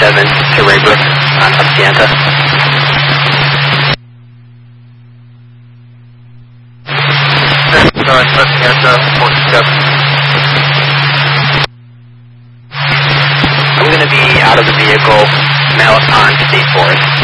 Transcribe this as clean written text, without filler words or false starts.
7 to Raybrook on Hacienda. Hacienda, 47. I'm going to be out of the vehicle, now on State Forest.